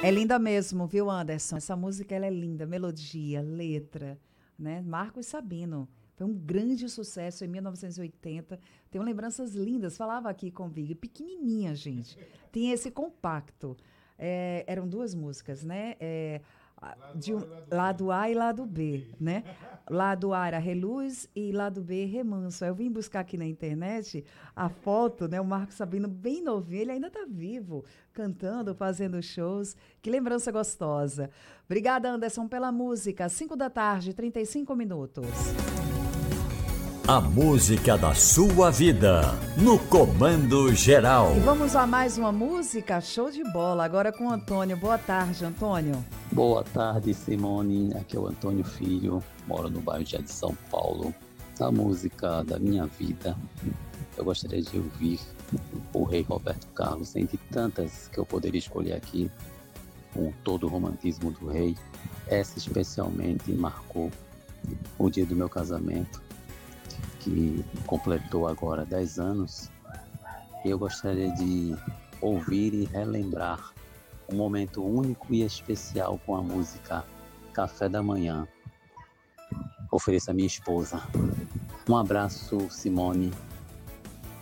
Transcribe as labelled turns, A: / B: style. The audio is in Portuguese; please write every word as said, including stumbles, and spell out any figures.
A: É linda mesmo, viu, Anderson? Essa música ela é linda, melodia, letra, né? Marcos Sabino. Foi um grande sucesso em mil novecentos e oitenta. Tenho lembranças lindas. Falava aqui com o Vig, pequenininha, gente. Tinha esse compacto. É, eram duas músicas, né? É, a- de um, lado A e lado B, né? Lado A era Reluz e lado B Remanso. Aí eu vim buscar aqui na internet a foto, né? O Marcos Sabino bem novinho, ele ainda está vivo, cantando, fazendo shows. Que lembrança gostosa. Obrigada, Anderson, pela música. Cinco da tarde, trinta e cinco minutos.
B: A música da sua vida, no Comando Geral.
A: E vamos a mais uma música, show de bola, agora com o Antônio. Boa tarde, Antônio.
C: Boa tarde, Simone. Aqui é o Antônio Filho, moro no bairro de São Paulo. A música da minha vida, eu gostaria de ouvir o Rei Roberto Carlos, entre tantas que eu poderia escolher aqui, com todo o romantismo do rei. Essa especialmente marcou o dia do meu casamento, que completou agora dez anos. Eu gostaria de ouvir e relembrar um momento único e especial com a música Café da Manhã. Ofereço a minha esposa. Um abraço, Simone.